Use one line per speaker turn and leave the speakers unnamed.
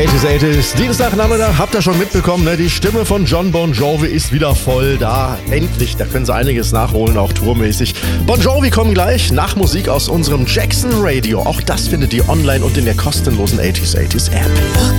80s. Dienstagnachmittag, habt ihr schon mitbekommen, ne? Die Stimme von Jon Bon Jovi ist wieder voll da. Endlich, da können sie einiges nachholen, auch tourmäßig. Bon Jovi kommen gleich nach Musik aus unserem Jackson Radio. Auch das findet ihr online und in der kostenlosen 80s App.